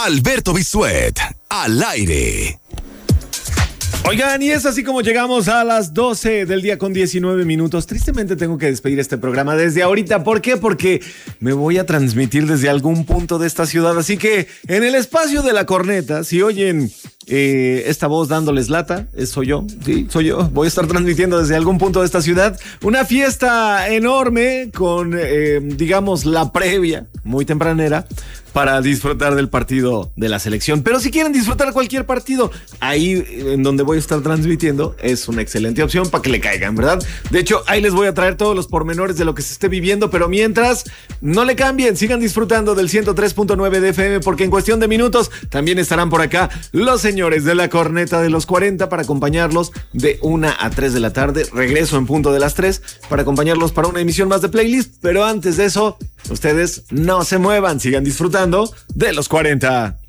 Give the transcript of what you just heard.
Alberto Bisuet, al aire. Oigan, y es así como llegamos a las 12 del día con 19 minutos. Tristemente tengo que despedir este programa desde ahorita. ¿Por qué? Porque me voy a transmitir desde algún punto de esta ciudad. Así que en el espacio de la corneta, si oyen esta voz dándoles lata, soy yo. Sí, soy yo. Voy a estar transmitiendo desde algún punto de esta ciudad una fiesta enorme con, digamos, la previa, muy tempranera, para disfrutar del partido de la selección. Pero si quieren disfrutar cualquier partido, ahí en donde voy a estar transmitiendo es una excelente opción para que le caigan, ¿verdad? De hecho, ahí les voy a traer todos los pormenores de lo que se esté viviendo, pero mientras, no le cambien, sigan disfrutando del 103.9 de FM, porque en cuestión de minutos también estarán por acá los señores de la corneta de los 40 para acompañarlos de 1 a 3 de la tarde. Regreso en punto de las 3 para acompañarlos para una emisión más de Playlist, pero antes de eso, ustedes no se muevan, sigan disfrutando de los 40.